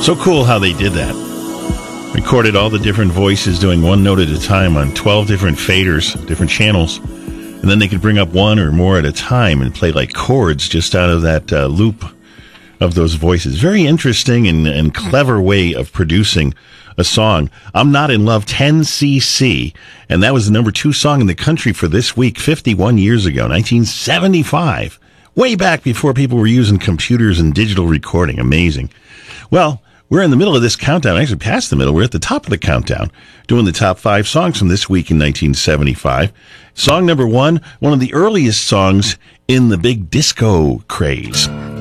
So cool how they did that. Recorded all the different voices doing one note at a time on 12 different faders, different channels. And then they could bring up one or more at a time and play like chords just out of that loop of those voices. Very interesting and clever way of producing a song. I'm Not in Love, 10cc. And that was the number 2 song in the country for this week, 51 years ago, 1975. Way back before people were using computers and digital recording. Amazing. Well, we're in the middle of this countdown. Actually, past the middle. We're at the top of the countdown, doing the top 5 songs from this week in 1975. Song number 1, one of the earliest songs in the big disco craze.